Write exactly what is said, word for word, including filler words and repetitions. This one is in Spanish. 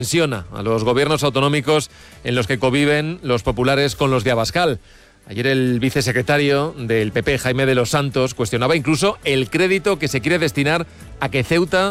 Tensiona a los gobiernos autonómicos en los que conviven los populares con los de Abascal. Ayer el vicesecretario del P P, Jaime de los Santos, cuestionaba incluso el crédito que se quiere destinar a que Ceuta